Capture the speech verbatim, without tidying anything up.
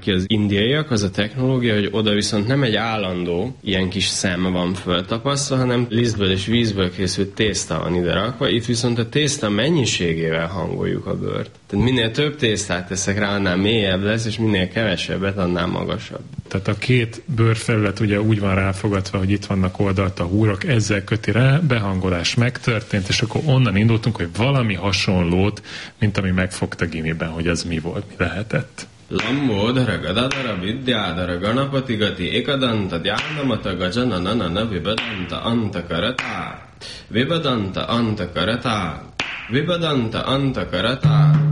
ki az indiaiak, az a technológia, hogy oda viszont nem egy állandó ilyen kis szem van föltapasztva, hanem lisztből és vízből készült tészta van ide rakva, itt viszont a tészta mennyiségével hangoljuk a bőrt. Tehát minél több tésztát teszek rá, annál mélyebb lesz, és minél kevesebbet, annál magasabb. Tehát a két bőrfelület ugye úgy van ráfogatva, hogy itt vannak oldalt a húrok, ezzel köti rá, behangolás megtörtént, és akkor onnan indultunk, hogy valami hasonlót, mint ami megfogta gimiben, hogy az mi volt, mi lehetett. Lambodhara gadadhara vidyádhara ganapatigati ekadanta dhyánamata gajananana vibadanta antakarata vibadanta antakarata vibadanta antakarata